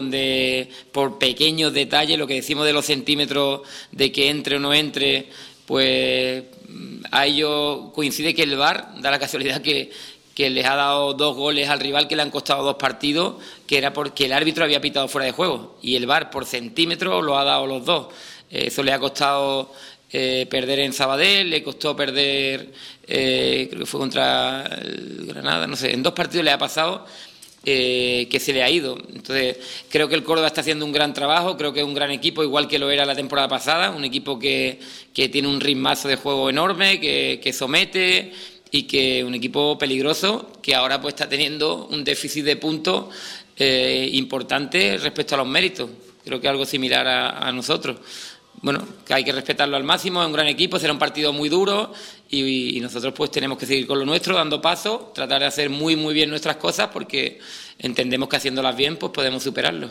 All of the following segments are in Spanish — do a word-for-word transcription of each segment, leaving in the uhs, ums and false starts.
donde por pequeños detalles, lo que decimos de los centímetros de que entre o no entre, pues a ello coincide que el V A R da la casualidad que, que les ha dado dos goles al rival que le han costado dos partidos, que era porque el árbitro había pitado fuera de juego, y el V A R por centímetros lo ha dado los dos. Eso le ha costado eh, perder en Sabadell, le costó perder, eh, creo que fue contra el Granada, no sé, en dos partidos le ha pasado eh, que se le ha ido. Entonces, creo que el Córdoba está haciendo un gran trabajo, creo que es un gran equipo, igual que lo era la temporada pasada, un equipo que, que tiene un ritmazo de juego enorme, que, que somete, y que un equipo peligroso, que ahora pues está teniendo un déficit de puntos eh, importante respecto a los méritos. Creo que algo similar a, a nosotros. Bueno, que hay que respetarlo al máximo, es un gran equipo, será un partido muy duro y, y nosotros pues tenemos que seguir con lo nuestro, dando paso, tratar de hacer muy muy bien nuestras cosas, porque entendemos que haciéndolas bien pues podemos superarlo.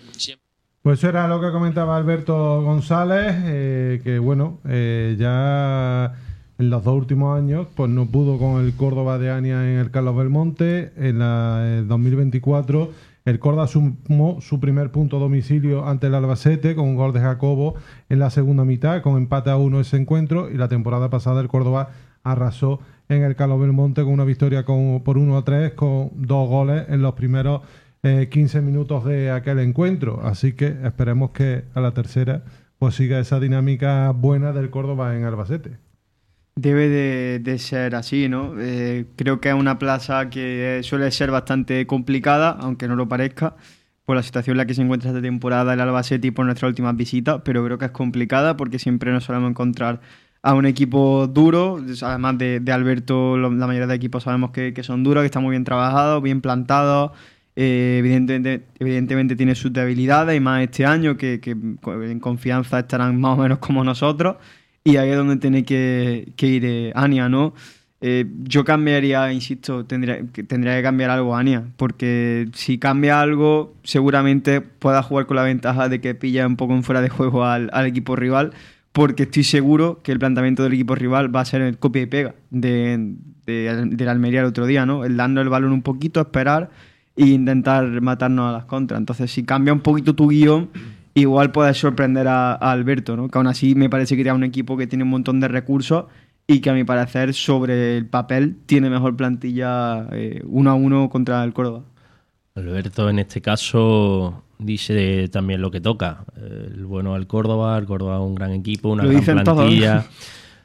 Pues eso era lo que comentaba Alberto González, eh, que bueno, eh, ya en los dos últimos años pues no pudo con el Córdoba de Ania en el Carlos Belmonte. En la el dos mil veinticuatro el Córdoba sumó su primer punto a domicilio ante el Albacete con un gol de Jacobo en la segunda mitad, con empate a uno ese encuentro, y la temporada pasada el Córdoba arrasó en el Carlos Belmonte con una victoria con, por uno a tres, con dos goles en los primeros eh, quince minutos de aquel encuentro. Así que esperemos que a la tercera pues siga esa dinámica buena del Córdoba en Albacete. Debe de, de ser así, ¿no? Eh, creo que es una plaza que suele ser bastante complicada, aunque no lo parezca, por la situación en la que se encuentra esta temporada el Albacete y por nuestras últimas visitas, pero creo que es complicada porque siempre nos solemos encontrar a un equipo duro. Además de, de Alberto, lo, la mayoría de equipos sabemos que, que son duros, que están muy bien trabajados, bien plantados. Eh, evidentemente, evidentemente tiene sus debilidades, y más este año, que, que en confianza estarán más o menos como nosotros. Y ahí es donde tiene que, que ir eh, Ania, ¿no? Eh, yo cambiaría, insisto, tendría, tendría que cambiar algo Ania, porque si cambia algo, seguramente pueda jugar con la ventaja de que pilla un poco en fuera de juego al, al equipo rival, porque estoy seguro que el planteamiento del equipo rival va a ser el copia y pega de, de, de la Almería el otro día, ¿no? El darnos el balón un poquito, esperar e intentar matarnos a las contras. Entonces, si cambia un poquito tu guión, igual puedes sorprender a, a Alberto, ¿no? Que aún así me parece que era un equipo que tiene un montón de recursos y que a mi parecer sobre el papel tiene mejor plantilla eh, uno a uno contra el Córdoba. Alberto en este caso dice también lo que toca. El bueno del Córdoba, el Córdoba es un gran equipo, una lo gran plantilla, todo, ¿no?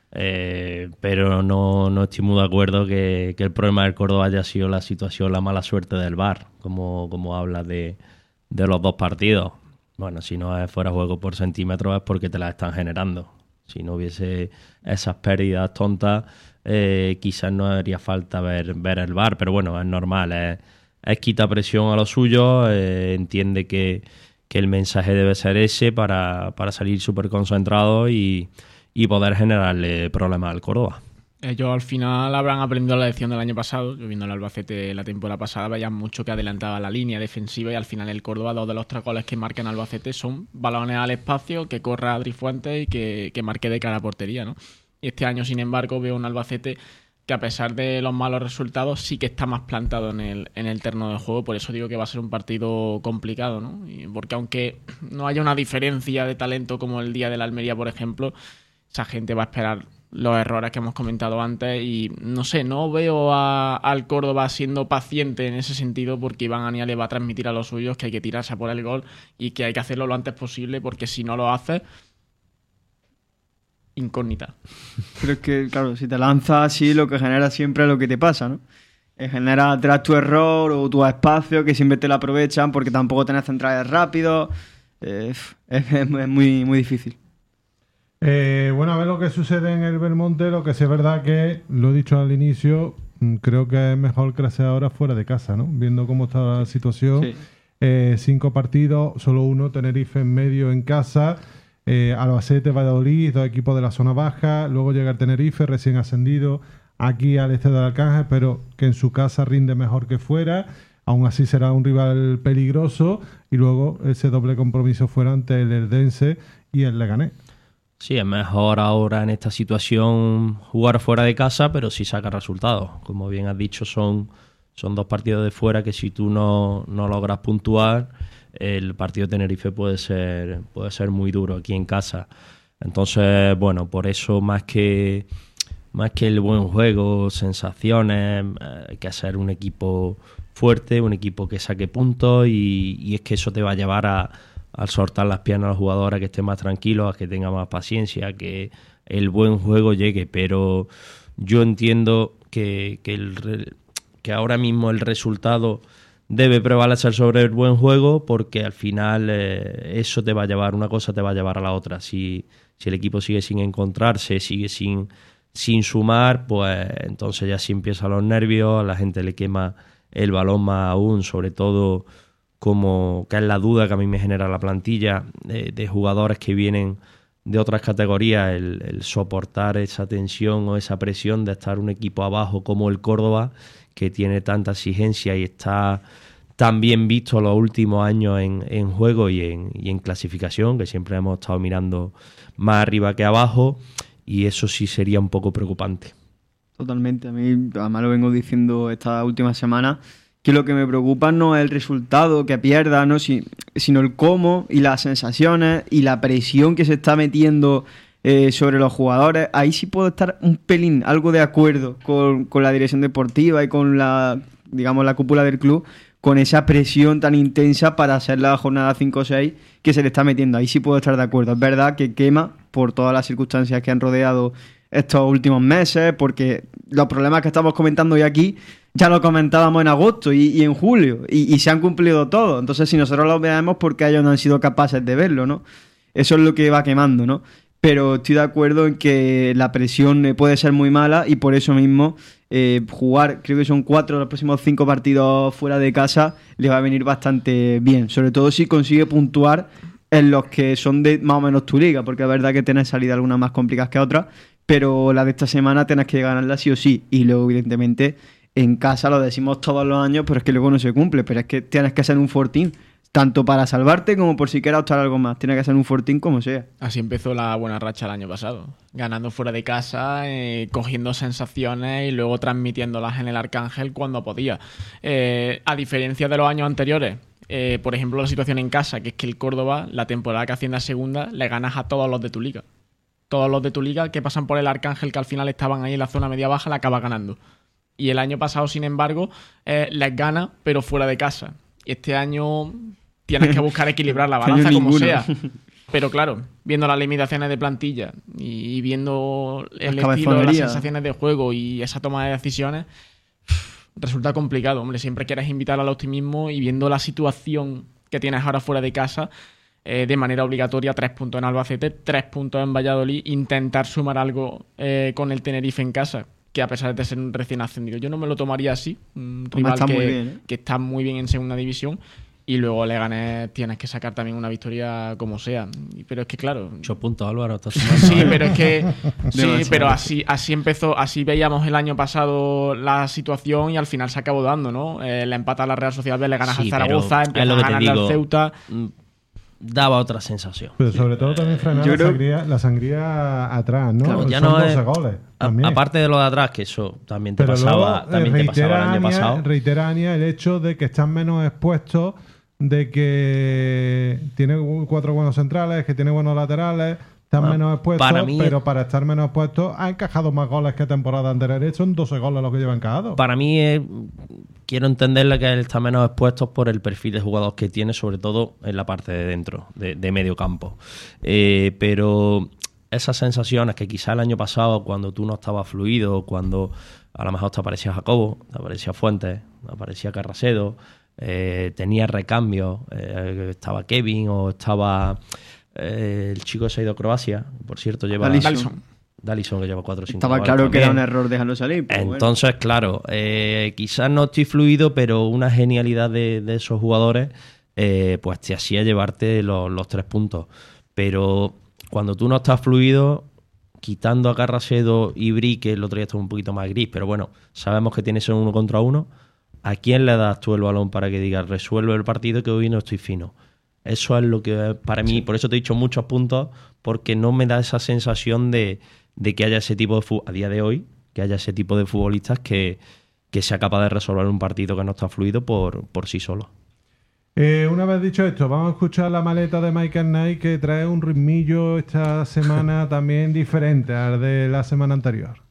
eh, pero no, no estoy muy de acuerdo que, que el problema del Córdoba haya sido la situación, la mala suerte del V A R, como, como habla de, de los dos partidos. Bueno, si no es fuera de juego por centímetros es porque te las están generando. Si no hubiese esas pérdidas tontas, eh, quizás no haría falta ver, ver el V A R, pero bueno, es normal, es, es quita presión a los suyos, eh, entiende que, que el mensaje debe ser ese para, para salir súper concentrado y, y poder generarle problemas al Córdoba. Ellos al final habrán aprendido la lección del año pasado. Yo viendo el Albacete la temporada pasada veían mucho que adelantaba la línea defensiva, y al final el Córdoba, dos de los tres goles que marcan Albacete son balones al espacio, que corra Adri Fuentes y que, que marque de cara a portería, ¿no? Y este año, sin embargo, veo un Albacete que a pesar de los malos resultados sí que está más plantado en el, en el terreno de juego. Por eso digo que va a ser un partido complicado, ¿no? Y porque aunque no haya una diferencia de talento como el día de la Almería, por ejemplo, esa gente va a esperar los errores que hemos comentado antes, y no sé, no veo a, al Córdoba siendo paciente en ese sentido, porque Iván Ania le va a transmitir a los suyos que hay que tirarse por el gol y que hay que hacerlo lo antes posible, porque si no lo hace, incógnita. Pero es que, claro, si te lanzas así, lo que genera siempre es lo que te pasa, ¿no? Eh, genera tras tu error o tu espacio, que siempre te lo aprovechan porque tampoco tenés centrales rápidos. Eh, es, es muy, muy difícil. Eh, bueno, a ver lo que sucede en el Belmonte. Lo que sí es verdad que, lo he dicho al inicio, creo que es mejor que sea ahora fuera de casa, ¿no? Viendo cómo está la situación. Sí. Eh, cinco partidos, solo uno, Tenerife en medio en casa, eh, Albacete, Valladolid, dos equipos de la zona baja, luego llega el Tenerife, recién ascendido, aquí al este del Arcángel, pero que en su casa rinde mejor que fuera. Aún así será un rival peligroso, y luego ese doble compromiso fuera ante el Eldense y el Leganés. Sí, es mejor ahora en esta situación jugar fuera de casa, pero sí saca resultados. Como bien has dicho, son, son dos partidos de fuera que si tú no, no logras puntuar, el partido de Tenerife puede ser, puede ser muy duro aquí en casa. Entonces, bueno, por eso más que, más que el buen juego, sensaciones, eh, hay que hacer un equipo fuerte, un equipo que saque puntos y, y es que eso te va a llevar a, a soltar las piernas a los jugadores, a que estén más tranquilos, a que tengan más paciencia, a que el buen juego llegue. Pero yo entiendo que, que, el, que ahora mismo el resultado debe prevalecer sobre el buen juego, porque al final eh, eso te va a llevar, una cosa te va a llevar a la otra. Si, si el equipo sigue sin encontrarse, sigue sin, sin sumar, pues entonces ya sí empiezan los nervios, a la gente le quema el balón más aún, sobre todo como que es la duda que a mí me genera la plantilla de, de jugadores que vienen de otras categorías, el, el soportar esa tensión o esa presión de estar un equipo abajo como el Córdoba, que tiene tanta exigencia y está tan bien visto los últimos años en, en juego y en, y en clasificación, que siempre hemos estado mirando más arriba que abajo, y eso sí sería un poco preocupante. Totalmente, a mí además lo vengo diciendo esta última semana, que lo que me preocupa no es el resultado, que pierda, ¿no? Si, sino el cómo y las sensaciones y la presión que se está metiendo eh, sobre los jugadores. Ahí sí puedo estar un pelín, algo de acuerdo con, con la dirección deportiva y con la, digamos, la cúpula del club, con esa presión tan intensa para hacer la jornada cinco o seis que se le está metiendo. Ahí sí puedo estar de acuerdo. Es verdad que quema por todas las circunstancias que han rodeado estos últimos meses, porque los problemas que estamos comentando hoy aquí ya lo comentábamos en agosto y, y en julio, y, y se han cumplido todos. Entonces, si nosotros lo veamos, porque ellos no han sido capaces de verlo, ¿no? Eso es lo que va quemando, ¿no? Pero estoy de acuerdo en que la presión puede ser muy mala, y por eso mismo eh, jugar, creo que son cuatro de los próximos cinco partidos fuera de casa, le va a venir bastante bien, sobre todo si consigue puntuar en los que son de más o menos tu liga, porque es verdad que tienes salidas algunas más complicadas que otras, pero la de esta semana tienes que ganarla sí o sí, y luego evidentemente en casa lo decimos todos los años, pero es que luego no se cumple, pero es que tienes que ser un fortín, tanto para salvarte como por si quieras optar algo más, tienes que ser un fortín como sea. Así empezó la buena racha el año pasado, ganando fuera de casa, eh, cogiendo sensaciones y luego transmitiéndolas en el Arcángel cuando podía. Eh, a diferencia de los años anteriores, eh, por ejemplo la situación en casa, que es que el Córdoba, la temporada que asciende a segunda, le ganas a todos los de tu liga. Todos los de tu liga que pasan por el Arcángel, que al final estaban ahí en la zona media-baja, la acabas ganando. Y el año pasado, sin embargo, eh, les gana, pero fuera de casa. Y este año tienes que buscar equilibrar la balanza como sea. Pero claro, viendo las limitaciones de plantilla y viendo el estilo, las sensaciones de juego y esa toma de decisiones, resulta complicado. Hombre, siempre quieres invitar al optimismo, y viendo la situación que tienes ahora fuera de casa, eh, de manera obligatoria, tres puntos en Albacete, tres puntos en Valladolid, intentar sumar algo eh, con el Tenerife en casa, que a pesar de ser un recién ascendido, yo no me lo tomaría así. Un rival está que, muy bien, ¿eh? que está muy bien en segunda división, y luego Leganés tienes que sacar también una victoria como sea. Pero es que claro, ocho puntos, Álvaro, estás sí, pero es que sí, pero así así empezó, así veíamos el año pasado la situación, y al final se acabó dando, ¿no? Eh, la empata a la Real Sociedad, le ganas sí, al Zaragoza, empiezas a ganar al Ceuta. Daba otra sensación. Pero sobre todo también frenar la, creo... sangría, la sangría atrás, ¿no? Claro, ya son no doce es... goles. A, aparte de lo de atrás, que eso también te Pero pasaba, luego, también te pasaba el año Ania, pasado. Reitera Ania el hecho de que están menos expuestos, de que tiene cuatro buenos centrales, que tiene buenos laterales, están bueno, menos expuestos, para mí, pero para estar menos expuestos ha encajado más goles que temporada anterior. Son doce goles los que lleva encajado. Para mí es, quiero entenderle que él está menos expuesto por el perfil de jugador que tiene, sobre todo en la parte de dentro, de, de medio campo. Eh, pero esas sensaciones que quizá el año pasado, cuando tú no estabas fluido, cuando a lo mejor te aparecía Jacobo, te aparecía Fuentes, te aparecía Carracedo, eh, tenía recambios, eh, estaba Kevin o estaba... Eh, el chico se ha ido a Croacia, por cierto, lleva Dallison, Dallison que lleva cuatro o cinco. Estaba claro también. Que era un error dejarlo salir. Entonces, bueno. claro, eh, quizás no estoy fluido, pero una genialidad de, de esos jugadores, eh, pues te hacía llevarte los, los tres puntos. Pero cuando tú no estás fluido, quitando a Carracedo y Bri, que el otro día estuvo un poquito más gris, pero bueno, sabemos que tienes un uno contra uno. ¿A quién le das tú el balón para que digas resuelve el partido que hoy no estoy fino? Eso es lo que para mí, sí. Por eso te he dicho muchos puntos, porque no me da esa sensación de, de que haya ese tipo de a día de hoy, que haya ese tipo de futbolistas que, que sea capaz de resolver un partido que no está fluido por, por sí solo. Eh, una vez dicho esto, vamos a escuchar la maleta de Michael Knight, que trae un ritmillo esta semana también diferente al de la semana anterior.